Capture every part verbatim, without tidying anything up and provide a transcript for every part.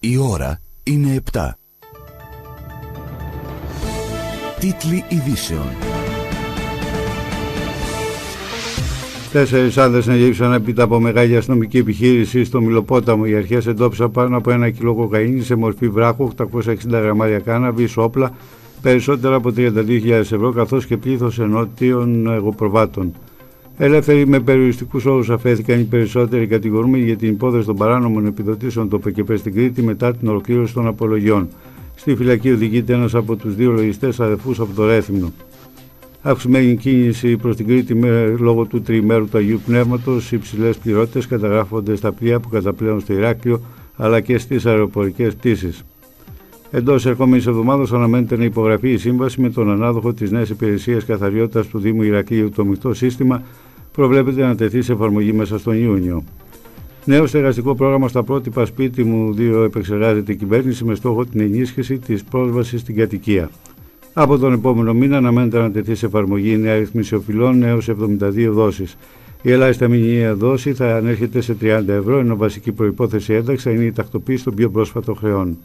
Η ώρα είναι επτά. Τίτλοι ειδήσεων. Τέσσερις άνδρες συνελήφθησαν έπειτα από μεγάλη αστυνομική επιχείρηση στο Μυλοπόταμο. Οι αρχές εντόπισαν πάνω από ένα κιλό κοκαίνη σε μορφή βράχου, οκτακόσια εξήντα γραμμάρια κάναβης, όπλα, περισσότερα από τριάντα δύο χιλιάδες ευρώ, καθώς και πλήθος ενότιων εγωπροβάτων. Ελεύθεροι με περιοριστικούς όρους αφέθηκαν οι περισσότεροι κατηγορούμενοι για την υπόθεση των παράνομων επιδοτήσεων του ΠΚΠ στην Κρήτη μετά την ολοκλήρωση των απολογιών. Στη φυλακή οδηγείται ένας από τους δύο λογιστές αδερφούς από το Ρέθυμνο. Αυξημένη κίνηση προς την Κρήτη με, λόγω του τριημέρου του Αγίου Πνεύματος. Οι υψηλές πληρότητες καταγράφονται στα πλοία που καταπλέουν στο Ηράκλειο αλλά και στις αεροπορικές πτήσεις. Εντός ερχόμενης εβδομάδας αναμένεται να υπογραφεί η σύμβαση με τον ανάδοχο της νέας υπηρεσίας καθαριότητας του Δήμου Ηρακλείου. Το μεικτό σύστημα προβλέπεται να τεθεί σε εφαρμογή μέσα στον Ιούνιο. Νέο στεγαστικό πρόγραμμα στα πρότυπα σπίτι μου δύο επεξεργάζεται η κυβέρνηση με στόχο την ενίσχυση της πρόσβασης στην κατοικία. Από τον επόμενο μήνα αναμένεται να τεθεί σε εφαρμογή η νέα ρύθμιση οφειλών έως εβδομήντα δύο δόσεις. Η ελάχιστα μηνιαία δόση θα ανέρχεται σε τριάντα ευρώ, ενώ βασική προϋπόθεση ένταξη θα είναι η τακτοποίηση των πιο πρόσφατων χρεών.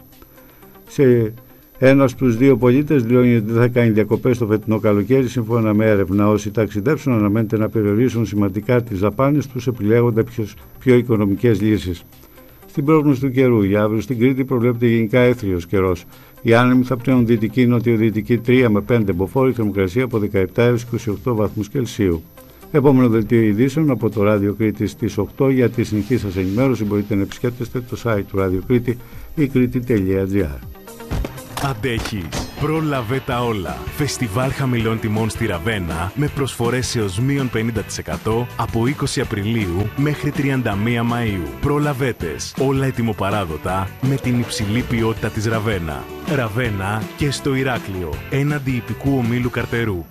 Σε ένα στους δύο πολίτες δηλώνει ότι δεν θα κάνει διακοπές το φετινό καλοκαίρι, σύμφωνα με έρευνα. Όσοι ταξιδέψουν αναμένεται να περιορίσουν σημαντικά τις δαπάνες τους, επιλέγοντας πιο, πιο οικονομικές λύσεις. Στην πρόγνωση του καιρού, για αύριο στην Κρήτη προβλέπεται γενικά έθριος καιρός. Οι άνεμοι θα πνέουν δυτική νοτιοδυτική τρία με πέντε μποφόρ, θερμοκρασία από δεκαεπτά έως είκοσι οκτώ βαθμούς Κελσίου. Επόμενο δελτίο ειδήσεων από το Ράδιο Κρήτη στις οκτώ. Για τη συνεχή σας ενημέρωση μπορείτε να επισκέπτεστε το site του Ράδιο Κρήτη ή κρήτη τελεία τζι άρ. Αντέχεις. Πρόλαβε τα όλα. Φεστιβάλ χαμηλών τιμών στη Ραβένα με προσφορές έως μείον πενήντα τοις εκατό από είκοσι Απριλίου μέχρι τριάντα μία Μαΐου. Προλαβέτες. Όλα ετοιμοπαράδοτα με την υψηλή ποιότητα της Ραβένα. Ραβένα και στο Ηράκλειο. Έναντι ιππικού ομίλου Καρτερού.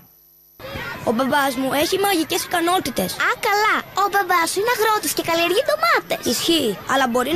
Ο μπαμπάς μου έχει μαγικές ικανότητες. Α, καλά. Ο μπαμπάς σου είναι αγρότης και καλλιεργεί ντομάτες. Ισχύει, αλλά μπορεί